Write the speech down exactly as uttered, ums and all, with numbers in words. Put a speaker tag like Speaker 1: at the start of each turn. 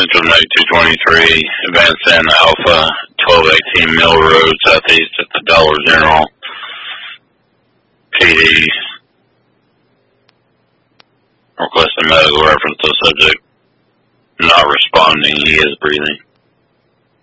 Speaker 1: Central Night two twenty-three, advancing Alpha twelve eighteen Mill Road, southeast at the Dollar General. P D requesting medical reference to subject not responding. He is breathing.